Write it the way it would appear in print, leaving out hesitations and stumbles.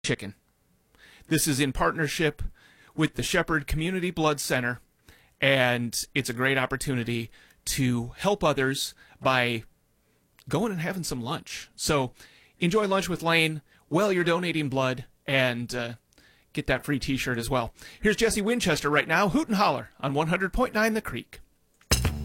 chicken. This is in partnership with the Shepherd Community Blood Center, and it's a great opportunity to help others by going and having some lunch. So enjoy lunch with Lane while you're donating blood, and get that free t-shirt as well. Here's Jesse Winchester right now, Hoot and Holler on 100.9 The Creek.